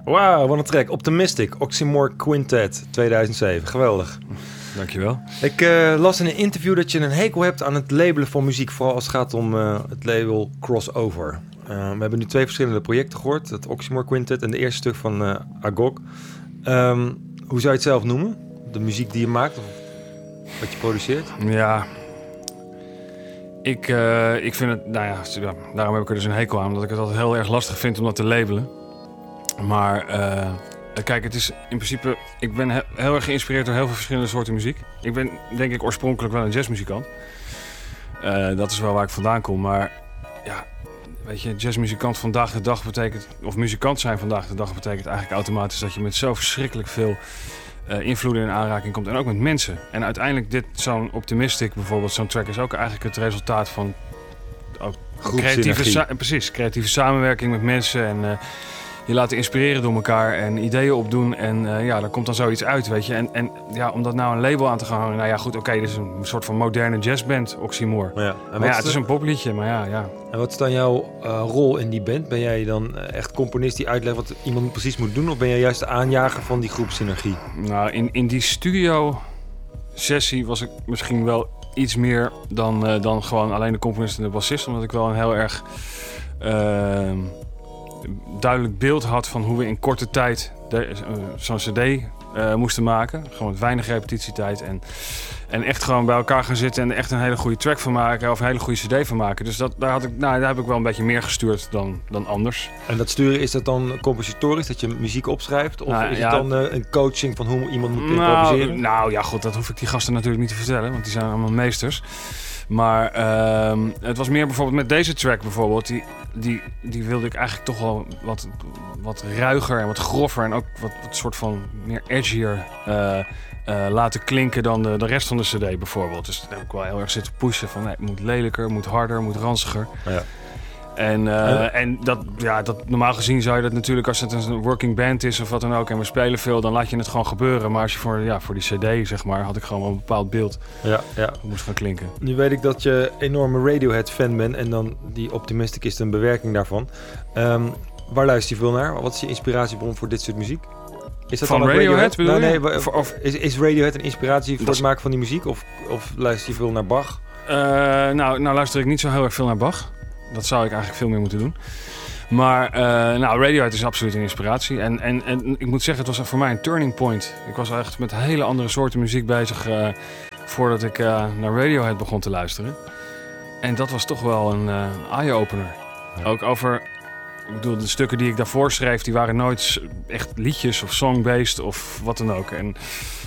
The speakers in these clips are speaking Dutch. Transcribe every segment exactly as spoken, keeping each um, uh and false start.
Wauw, wat een track. Optimistic, Oxymore Quintet, tweeduizend zeven. Geweldig. Dankjewel. Ik uh, las in een interview dat je een hekel hebt aan het labelen van muziek. Vooral als het gaat om uh, het label Crossover. Uh, we hebben nu twee verschillende projecten gehoord. Het Oxymore Quintet en de eerste stuk van uh, Agog. Um, hoe zou je het zelf noemen? De muziek die je maakt of wat je produceert? Ja... Ik, uh, ik vind het, nou ja, daarom heb ik er dus een hekel aan, omdat ik het altijd heel erg lastig vind om dat te labelen. Maar uh, kijk, het is in principe, ik ben he- heel erg geïnspireerd door heel veel verschillende soorten muziek. Ik ben denk ik oorspronkelijk wel een jazzmuzikant. Uh, dat is wel waar ik vandaan kom, maar ja, weet je, jazzmuzikant vandaag de dag betekent, of muzikant zijn vandaag de dag betekent eigenlijk automatisch dat je met zo verschrikkelijk veel Uh, invloeden in aanraking komt en ook met mensen. En uiteindelijk dit, zo'n Optimistic bijvoorbeeld, zo'n track is ook eigenlijk het resultaat van ook creatieve, sa- precies, creatieve samenwerking met mensen en uh, je laten inspireren door elkaar en ideeën opdoen en uh, ja, daar komt dan zoiets uit, weet je. En, en ja, om dat nou een label aan te gaan hangen, nou ja goed, oké, okay, dit is een soort van moderne jazzband, Oxymore. Ja, en maar ja, het is een popliedje, maar ja, ja. En wat is dan jouw uh, rol in die band? Ben jij dan uh, echt componist die uitlegt wat iemand precies moet doen? Of ben jij juist de aanjager van die groepsynergie? Nou, in, in die studio sessie was ik misschien wel iets meer dan, uh, dan gewoon alleen de componist en de bassist. Omdat ik wel een heel erg uh, duidelijk beeld had van hoe we in korte tijd de, uh, zo'n cd uh, moesten maken. Gewoon met weinig repetitietijd en, en echt gewoon bij elkaar gaan zitten en echt een hele goede track van maken of een hele goede cd van maken. Dus dat, daar, had ik, nou, daar heb ik wel een beetje meer gestuurd dan, dan anders. En dat sturen, is dat dan compositorisch, dat je muziek opschrijft? Of nou, is ja, het dan uh, een coaching van hoe iemand moet improviseren? Nou, nou ja, goed, dat hoef ik die gasten natuurlijk niet te vertellen, want die zijn allemaal meesters. Maar uh, het was meer bijvoorbeeld met deze track bijvoorbeeld, die, die, die wilde ik eigenlijk toch wel wat, wat ruiger en wat groffer en ook wat, wat soort van meer edgier uh, uh, laten klinken dan de, de rest van de cd bijvoorbeeld. Dus daar heb ik wel heel erg zitten pushen van nee, het moet lelijker, moet harder, moet ranziger. Ja. En, uh, en dat, ja, dat, normaal gezien zou je dat natuurlijk, als het een working band is of wat dan ook en we spelen veel, dan laat je het gewoon gebeuren. Maar als je voor, ja, voor die cd, zeg maar, had ik gewoon wel een bepaald beeld. Ja, ja. Hoe moest gaan klinken. Nu weet ik dat je enorme Radiohead-fan bent en dan die Optimistic is een bewerking daarvan. Um, waar luister je veel naar? Wat is je inspiratiebron voor dit soort muziek? Is dat van dan Radiohead? Radiohead? Nee, nee, of, of, is, is Radiohead een inspiratie voor het maken van die muziek? Of, of luister je veel naar Bach? Uh, nou, nou luister ik niet zo heel erg veel naar Bach. Dat zou ik eigenlijk veel meer moeten doen. Maar uh, nou, Radiohead is absoluut een inspiratie. En, en, en ik moet zeggen, het was voor mij een turning point. Ik was echt met hele andere soorten muziek bezig uh, voordat ik uh, naar Radiohead begon te luisteren. En dat was toch wel een uh, eye-opener. Ja. Ook over, ik bedoel, de stukken die ik daarvoor schreef, die waren nooit echt liedjes of song-based of wat dan ook. En,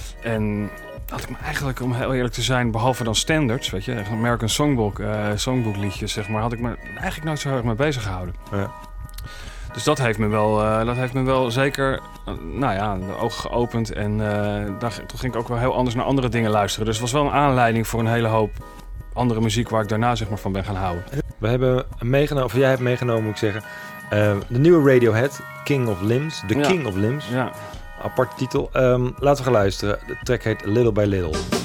en had ik me eigenlijk, om heel eerlijk te zijn, behalve dan standards, weet je, American Songbook, uh, Songbook liedjes, zeg maar, had ik me eigenlijk nooit zo heel erg mee bezig gehouden. Ja. Dus dat heeft me wel, uh, dat heeft me wel zeker, uh, nou ja, de ogen geopend en uh, daar, toen ging ik ook wel heel anders naar andere dingen luisteren. Dus het was wel een aanleiding voor een hele hoop andere muziek waar ik daarna, zeg maar, van ben gaan houden. We hebben meegenomen, of jij hebt meegenomen, moet ik zeggen, uh, de nieuwe Radiohead, King of Limbs, The ja. King of Limbs. Ja. Aparte titel. Um, laten we gaan luisteren. De track heet Little by Little.